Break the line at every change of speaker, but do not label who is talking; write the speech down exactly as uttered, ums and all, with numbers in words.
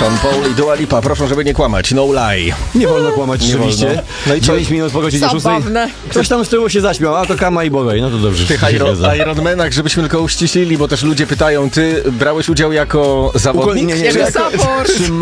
Sean Paul i Dua Lipa. Proszę, żeby nie kłamać. No lie.
Nie wolno kłamać,
Nie
rzeczywiście.
wolno. No i co?
dziewięć minut po godzinie szóstej.
Zabawne.
Ktoś tam z tyłu się zaśmiał, a to Kama i Bogaj. No to dobrze.
W tych
się
Iron,
zgadza.
Ironmanach, żebyśmy tylko uściślili, bo też ludzie pytają, ty brałeś udział jako zawodnik?
Nie, nie,
Jako
jako-
support.
Czy